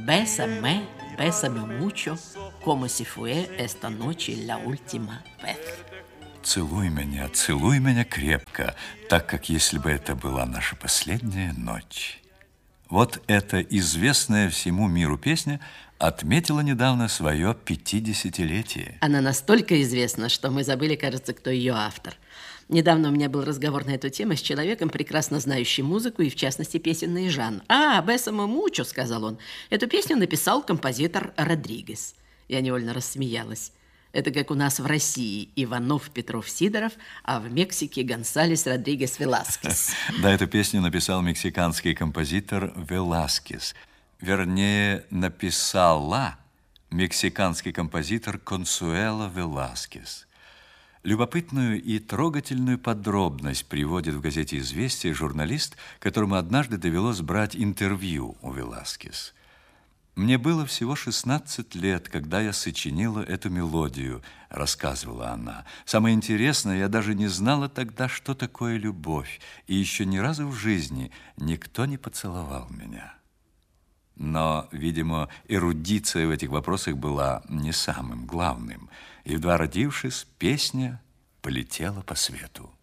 Bésame, bésame mucho, como si fue esta noche la última vez. Целуй меня крепко, так как если бы это была наша последняя ночь. Вот эта известная всему миру песня отметила недавно свое 50-летие. Она настолько известна, что мы забыли, кажется, кто ее автор. Недавно у меня был разговор на эту тему с человеком, прекрасно знающим музыку и, в частности, песенный жанр. «Бésame mucho», — сказал он. Эту песню написал композитор Родригес. Я невольно рассмеялась. Это как у нас в России Иванов, Петров, Сидоров, а в Мексике Гонсалес, Родригес, Веласкес. Да, эту песню написал мексиканский композитор Веласкес. Вернее, написала мексиканский композитор Консуэло Веласкес. Любопытную и трогательную подробность приводит в газете «Известия» журналист, которому однажды довелось брать интервью у Веласкес. «Мне было всего 16 лет, когда я сочинила эту мелодию», — рассказывала она. «Самое интересное, я даже не знала тогда, что такое любовь, и еще ни разу в жизни никто не поцеловал меня». Но, видимо, эрудиция в этих вопросах была не самым главным. Едва родившись, песня полетела по свету.